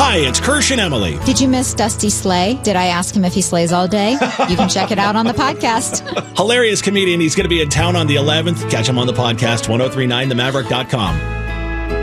Hi, it's Kirsch and Emily. Did you miss Dusty Slay? Did I ask him if he slays all day? You can check it out on the podcast. Hilarious comedian. He's going to be in town on the 11th. Catch him on the podcast, 1039themaverick.com.